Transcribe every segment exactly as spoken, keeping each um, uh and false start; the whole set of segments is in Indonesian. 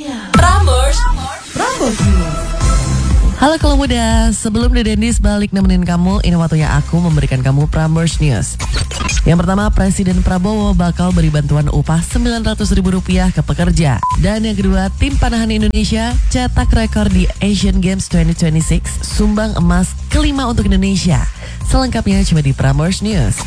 Prambors, Prambors News. Halo kalau muda, sebelum The Dendis balik nemenin kamu, ini waktunya aku memberikan kamu Prambors News. Yang pertama, Presiden Prabowo bakal beri bantuan upah sembilan ratus ribu rupiah ke pekerja. Dan yang kedua, tim panahan Indonesia cetak rekor di Asian Games dua ribu dua puluh enam, sumbang emas kelima untuk Indonesia. Selengkapnya cuma di Prambors News.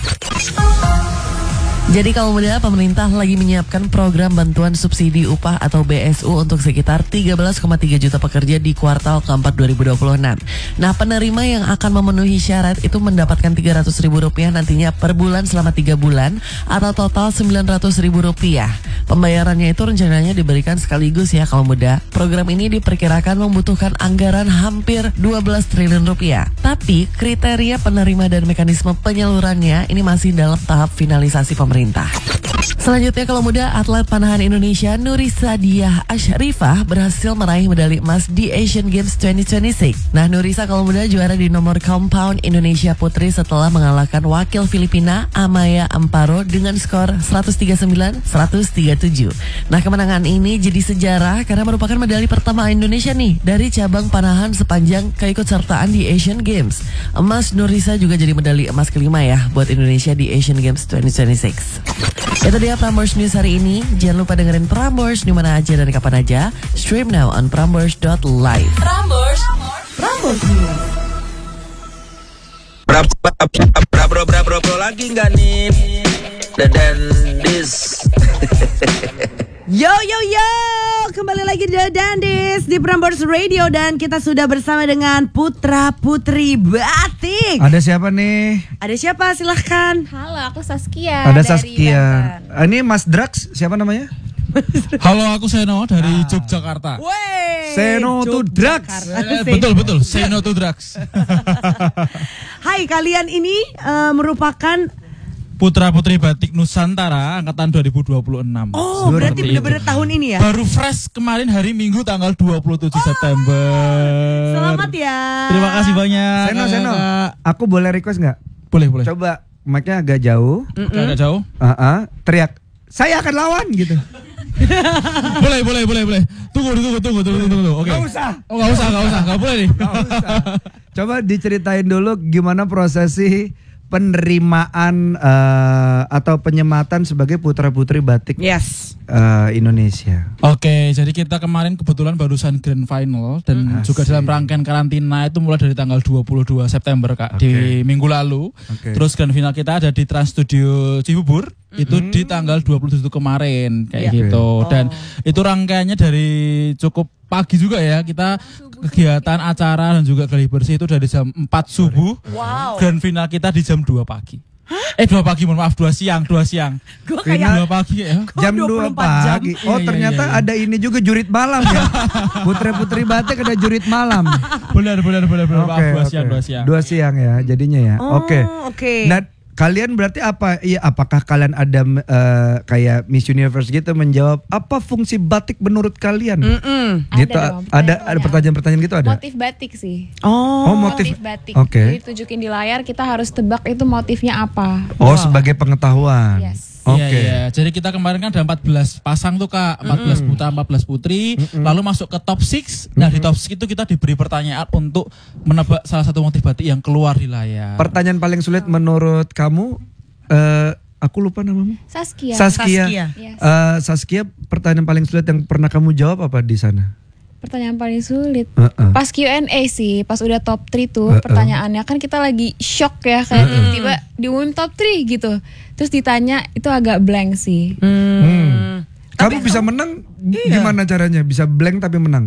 Jadi kalau muda, pemerintah lagi menyiapkan program bantuan subsidi upah atau B S U untuk sekitar tiga belas koma tiga juta pekerja di kuartal keempat dua ribu dua puluh enam. Nah, penerima yang akan memenuhi syarat itu mendapatkan tiga ratus ribu rupiah nantinya per bulan selama tiga bulan atau total sembilan ratus ribu rupiah. Pembayarannya itu rencananya diberikan sekaligus ya kalau muda. Program ini diperkirakan membutuhkan anggaran hampir dua belas triliun rupiah. Tapi kriteria penerima dan mekanisme penyalurannya ini masih dalam tahap finalisasi pemerintah. Selanjutnya kalau muda, atlet panahan Indonesia Nurisa Diah Ashrifah berhasil meraih medali emas di Asian Games dua ribu dua puluh enam. Nah, Nurisa kalau muda juara di nomor compound Indonesia Putri setelah mengalahkan wakil Filipina Amaya Amparo dengan skor seratus tiga puluh sembilan seratus tiga puluh tujuh. Nah, kemenangan ini jadi sejarah karena merupakan medali pertama Indonesia nih dari cabang panahan sepanjang keikutsertaan di Asian Games. Emas Nurisa juga jadi medali emas kelima ya buat Indonesia di Asian Games dua ribu dua puluh enam. Itu dia Prambors News hari ini. Jangan lupa dengerin Prambors di mana aja dan kapan aja. Stream now on prambors dot live. Prambors, Prambors News. Bra bra bra bra bra bra bra lagi nggak nih? The Dendis. Yo yo yo, kembali lagi di The Dendis di Prambors Radio dan kita sudah bersama dengan Putra Putri Batik. Ada siapa nih? Ada siapa? Silahkan. Halo, aku Saskia. Ada dari Saskia. Banten. Ah, ini Mas Drax, siapa namanya? Halo, aku Seno dari Yogyakarta. Wey, Seno to drugs. Eh, betul betul, Seno to drugs. Hai, kalian ini uh, merupakan Putra Putri Batik Nusantara angkatan dua ribu dua puluh enam. Oh, berarti benar-benar tahun ini ya? Baru fresh kemarin hari Minggu tanggal dua puluh tujuh September. Selamat ya. Terima kasih banyak. Seno, Seno. Aku boleh request nggak? Boleh, boleh. Coba mic-nya agak jauh. Agak jauh. Uh-uh, teriak. Saya akan lawan gitu. boleh, boleh, boleh, boleh. Tunggu, tunggu, tunggu, tunggu, tunggu, tunggu. Oke. Gak usah. Oh, gak usah, gak usah, gak boleh nih. Gak usah. Coba diceritain dulu gimana prosesi penerimaan uh, atau penyematan sebagai putra putri batik Yes. uh, Indonesia. Oke, jadi kita kemarin kebetulan barusan grand final dan Hmm. juga dalam rangkaian karantina itu mulai dari tanggal dua puluh dua September Kak, Oke. di minggu lalu. Oke. Terus grand final kita ada di Trans Studio Cibubur, itu di tanggal dua puluh tujuh kemarin kayak Ya. gitu. Dan itu rangkaiannya dari cukup pagi juga ya. Kita kegiatan acara dan juga gladi bersih itu dari jam empat subuh. Wow. Grand final kita di jam dua pagi. Eh dua pagi, mohon maaf, dua siang, dua siang. Gue Final kayak Dua pagi ya. Kok Jam dua dua puluh empat jam? pagi. Iya, Oh, iya, ternyata iya, iya. ada ini juga jurit malam ya. Putra putri batik ada jurit malam. Benar, benar, benar, benar. Maaf, dua oke. siang, dua siang. Dua siang ya jadinya ya. Oh, Oke. oke. Nah, kalian berarti apa? Iya, apakah kalian ada eh, kayak Miss Universe gitu menjawab apa fungsi batik menurut kalian? Mm-mm. Gitu Ada dong, ada ada pertanyaan-pertanyaan. pertanyaan-pertanyaan gitu ada. Motif batik sih. Oh, Oh, motif. batik. Oke. Jadi tunjukin di layar, kita harus tebak itu motifnya apa. Oh, sebagai pengetahuan. Yes. Oke. Iya, iya. Jadi kita kemarin kan ada empat belas pasang tuh Kak, empat belas putra, empat belas putri, lalu masuk ke top enam. Nah, di top enam itu kita diberi pertanyaan untuk menebak salah satu motif batik yang keluar di layar. Pertanyaan paling sulit menurut kamu eh aku lupa namamu. Saskia. Saskia. Saskia. Yes. Eh, Saskia, pertanyaan paling sulit yang pernah kamu jawab apa di sana? Pertanyaan paling sulit. Uh-uh. Pas Q and A sih, pas udah top tiga tuh Uh-uh. pertanyaannya kan kita lagi shock ya, kayak tiba-tiba diumumin top tiga gitu. Terus ditanya itu agak blank sih. Hmm. Kamu bisa menang gimana caranya? Bisa blank tapi menang.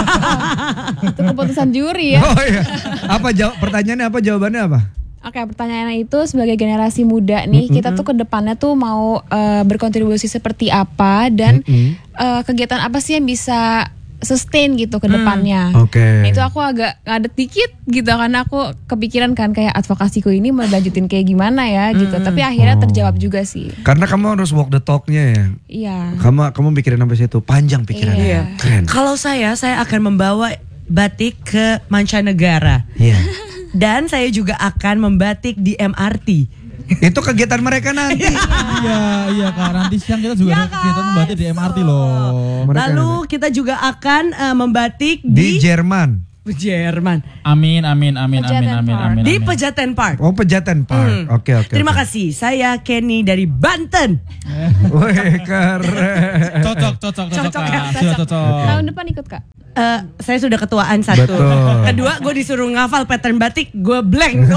Itu keputusan juri ya. Oh iya. Apa jawab pertanyaannya apa jawabannya apa? Oke, pertanyaannya itu sebagai generasi muda nih, kita tuh ke depannya tuh mau eh, berkontribusi seperti apa dan eh, kegiatan apa sih yang bisa sustain gitu ke depannya. Oke. Nah, itu aku agak ngadet dikit gitu karena aku kepikiran kan kayak advokasiku ini mau lanjutin kayak gimana ya gitu. Tapi akhirnya terjawab juga sih. Karena kamu harus walk the talk-nya ya. Iya. Kamu kamu mikirin sampai situ, panjang pikirannya. Iya. Keren. Kalau saya, saya akan membawa batik ke mancanegara. Iya. Dan saya juga akan membatik di M R T. Itu kegiatan mereka nanti. Iya, iya Kak. Nanti siang kita juga Ya ada kegiatan kan? membatik di M R T loh. Mereka Lalu kita juga akan uh, membatik di di, Jerman. Jerman. Amin, amin, amin, amin, Pejaten amin, Park. amin. Di amin. Pejaten Park. Oh, Pejaten Park. Hmm. Oke, oke. Terima oke. kasih. Saya Kenny dari Banten. Wih, keren. Cocok, cocok, cocok, Cocok, Kak. ya, Sudah cocok. cocok. Tahun depan ikut Kak. Eh, saya sudah ketuaan satu. Betul. Kedua, gue disuruh ngafal pattern batik, gue blank.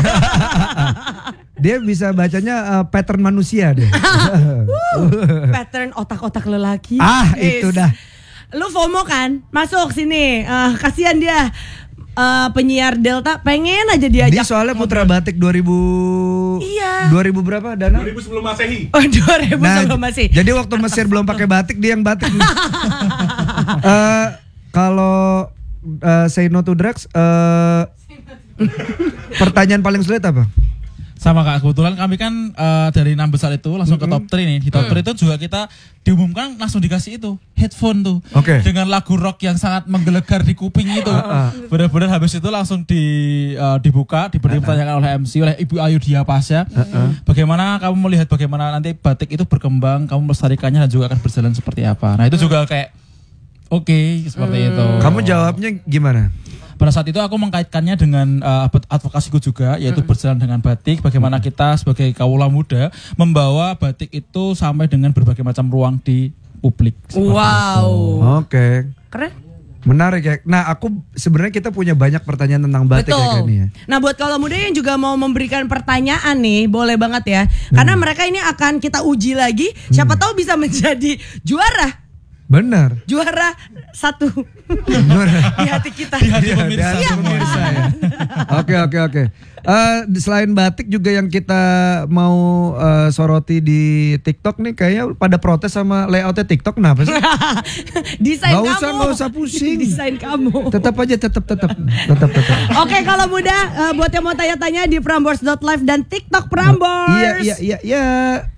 Dia bisa bacanya uh, pattern manusia deh. Pattern otak-otak lelaki. Ah, Is. itu dah. Lu FOMO kan? Masuk sini. Eh, kasihan dia. Eh, penyiar Delta pengen aja diajak. Dia soalnya Putra Batik dua ribu Iya. dua ribu berapa Dana? dua ribu sebelum Masehi. Oh, dua ribu Nah, sebelum masih. jadi waktu Mesir belum pakai batik dia yang batik. nih. Eh, kalau eh, say no to drugs, eh, pertanyaan paling sulit apa? Sama Kak, kebetulan kami kan eh, dari enam besar itu langsung ke top tiga nih. Di top tiga itu juga kita diumumkan langsung dikasih itu headphone tuh. Oke. Dengan lagu rock yang sangat menggelegar di kuping itu. Benar-benar habis itu langsung di eh, dibuka, diberi pertanyaan oleh M C oleh Ibu Ayu Dia Pasya. Bagaimana kamu melihat bagaimana nanti batik itu berkembang, kamu melestarikannya dan juga akan berjalan seperti apa. Nah, itu juga kayak oke, seperti itu. Kamu jawabnya gimana? Pada saat itu aku mengkaitkannya dengan uh, advokasiku juga, yaitu berjalan dengan batik. Bagaimana kita sebagai kaula muda membawa batik itu sampai dengan berbagai macam ruang di publik. Seperti Wow. itu. Oke. Keren. Menarik ya. Nah, aku sebenarnya kita punya banyak pertanyaan tentang batik ya kan ya. Nah, buat kalau muda yang juga mau memberikan pertanyaan nih, boleh banget ya. Karena mereka ini akan kita uji lagi. Siapa tahu bisa menjadi juara. Benar. Juara satu di hati kita. Di hati Iya, pemirsa di hati semua. pemirsa ya. Oke oke oke. Eh, selain batik juga yang kita mau eh, soroti di TikTok nih kayaknya pada protes sama layoutnya TikTok, kenapa sih? Desain Nggak kamu. usah, nggak usah pusing. Desain kamu. Tetap aja tetap tetap tetap tetap. Oke, kalau muda eh, buat yang mau tanya-tanya di prambors dot live dan TikTok Prambors. Iya iya iya iya.